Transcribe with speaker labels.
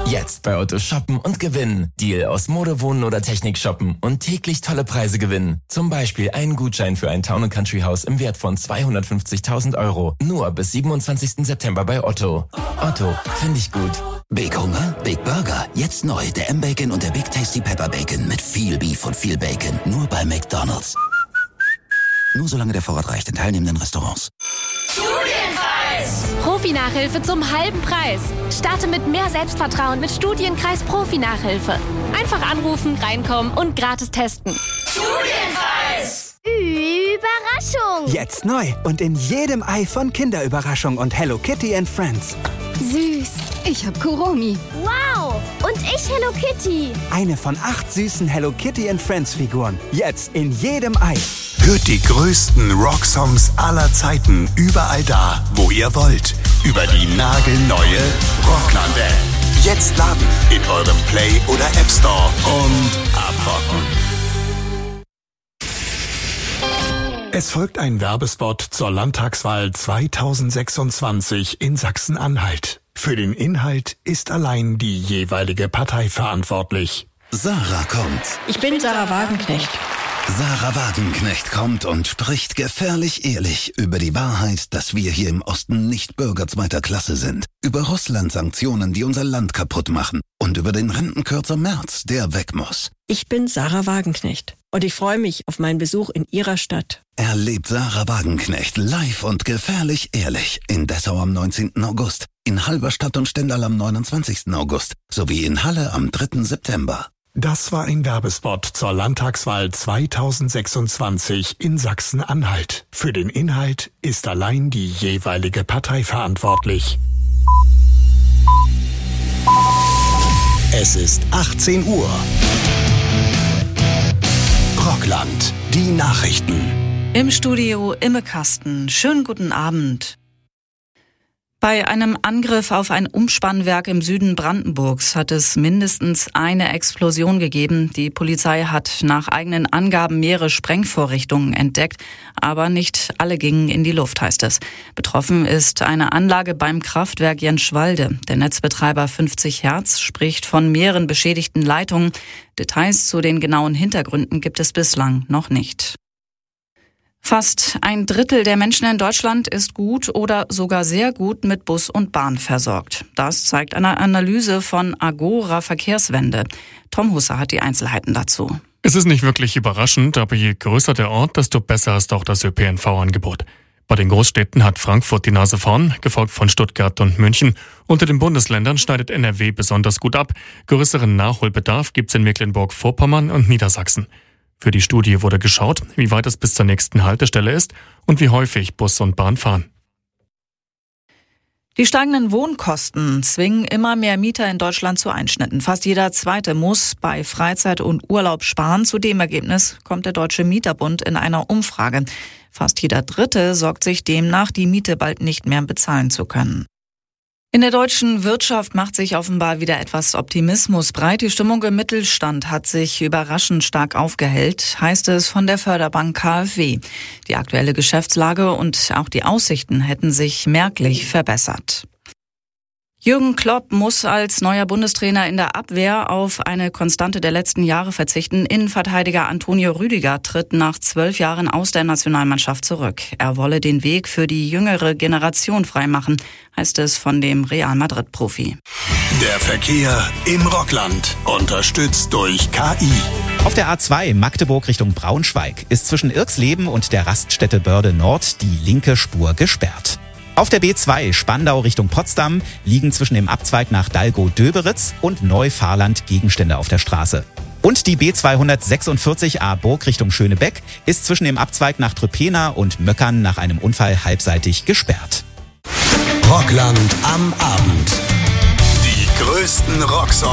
Speaker 1: Jetzt bei Otto shoppen und gewinnen. Deal aus Mode, Wohnen oder Technik shoppen und täglich tolle Preise gewinnen. Zum Beispiel einen Gutschein für ein Town & Country Haus im Wert von 250.000 €. Nur bis 27. September bei Otto. Otto, finde ich gut.
Speaker 2: Big Hunger, Big Burger. Jetzt neu der M-Bacon und der Big Tasty Pepper Bacon mit viel Beef und viel Bacon. Nur bei McDonald's. Nur solange der Vorrat reicht in teilnehmenden Restaurants.
Speaker 3: Studienkreis! Profi-Nachhilfe zum halben Preis. Starte mit mehr Selbstvertrauen mit Studienkreis Profi-Nachhilfe. Einfach anrufen, reinkommen und gratis testen. Studienkreis!
Speaker 4: Überraschung!
Speaker 5: Jetzt neu und in jedem Ei von Kinderüberraschung und Hello Kitty and Friends.
Speaker 4: Süß. Ich hab Kuromi. Wow. Und ich Hello Kitty.
Speaker 5: Eine von 8 süßen Hello Kitty and Friends Figuren. Jetzt in jedem Ei.
Speaker 6: Hört die größten Rocksongs aller Zeiten überall da, wo ihr wollt. Über die nagelneue Rockland-App. Jetzt laden in eurem Play- oder App Store und abrocken. Es folgt ein Werbespot zur Landtagswahl 2026 in Sachsen-Anhalt. Für den Inhalt ist allein die jeweilige Partei verantwortlich.
Speaker 2: Sarah kommt.
Speaker 7: Ich bin Sarah Wagenknecht.
Speaker 2: Sarah Wagenknecht kommt und spricht gefährlich ehrlich über die Wahrheit, dass wir hier im Osten nicht Bürger zweiter Klasse sind. Über Russland-Sanktionen, die unser Land kaputt machen. Und über den Rentenkürzer Merz, der weg muss.
Speaker 7: Ich bin Sarah Wagenknecht und ich freue mich auf meinen Besuch in Ihrer Stadt.
Speaker 2: Erlebt Sarah Wagenknecht live und gefährlich ehrlich in Dessau am 19. August, in Halberstadt und Stendal am 29. August sowie in Halle am 3. September.
Speaker 6: Das war ein Werbespot zur Landtagswahl 2026 in Sachsen-Anhalt. Für den Inhalt ist allein die jeweilige Partei verantwortlich. Es ist 18 Uhr. Rockland, die Nachrichten.
Speaker 8: Im Studio Imme Kasten. Schönen guten Abend. Bei einem Angriff auf ein Umspannwerk im Süden Brandenburgs hat es mindestens eine Explosion gegeben. Die Polizei hat nach eigenen Angaben mehrere Sprengvorrichtungen entdeckt, aber nicht alle gingen in die Luft, heißt es. Betroffen ist eine Anlage beim Kraftwerk Jenschwalde. Der Netzbetreiber 50 Hertz spricht von mehreren beschädigten Leitungen. Details zu den genauen Hintergründen gibt es bislang noch nicht. Fast ein Drittel der Menschen in Deutschland ist gut oder sogar sehr gut mit Bus und Bahn versorgt. Das zeigt eine Analyse von Agora Verkehrswende. Tom Husser hat die Einzelheiten dazu.
Speaker 9: Es ist nicht wirklich überraschend, aber je größer der Ort, desto besser ist auch das ÖPNV-Angebot. Bei den Großstädten hat Frankfurt die Nase vorn, gefolgt von Stuttgart und München. Unter den Bundesländern schneidet NRW besonders gut ab. Größeren Nachholbedarf gibt's in Mecklenburg-Vorpommern und Niedersachsen. Für die Studie wurde geschaut, wie weit es bis zur nächsten Haltestelle ist und wie häufig Bus und Bahn fahren.
Speaker 8: Die steigenden Wohnkosten zwingen immer mehr Mieter in Deutschland zu Einschnitten. Fast jeder Zweite muss bei Freizeit und Urlaub sparen. Zu dem Ergebnis kommt der Deutsche Mieterbund in einer Umfrage. Fast jeder Dritte sorgt sich demnach, die Miete bald nicht mehr bezahlen zu können. In der deutschen Wirtschaft macht sich offenbar wieder etwas Optimismus breit. Die Stimmung im Mittelstand hat sich überraschend stark aufgehellt, heißt es von der Förderbank KfW. Die aktuelle Geschäftslage und auch die Aussichten hätten sich merklich verbessert. Jürgen Klopp muss als neuer Bundestrainer in der Abwehr auf eine Konstante der letzten Jahre verzichten. Innenverteidiger Antonio Rüdiger tritt nach 12 Jahren aus der Nationalmannschaft zurück. Er wolle den Weg für die jüngere Generation freimachen, heißt es von dem Real Madrid-Profi.
Speaker 6: Der Verkehr im Rockland, unterstützt durch KI.
Speaker 10: Auf der A2 Magdeburg Richtung Braunschweig ist zwischen Irxleben und der Raststätte Börde Nord die linke Spur gesperrt. Auf der B2 Spandau Richtung Potsdam liegen zwischen dem Abzweig nach Dalgow-Döberitz und Neufahrland Gegenstände auf der Straße. Und die B246a Burg Richtung Schönebeck ist zwischen dem Abzweig nach Tröpena und Möckern nach einem Unfall halbseitig gesperrt.
Speaker 6: Rockland am Abend. Die größten Rocksongs